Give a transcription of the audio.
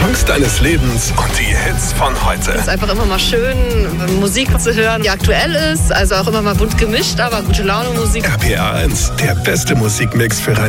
Songs deines Lebens und die Hits von heute. Es ist einfach immer mal schön, Musik zu hören, die aktuell ist. Also auch immer mal bunt gemischt, aber gute Laune Musik. RPR 1, der beste Musikmix für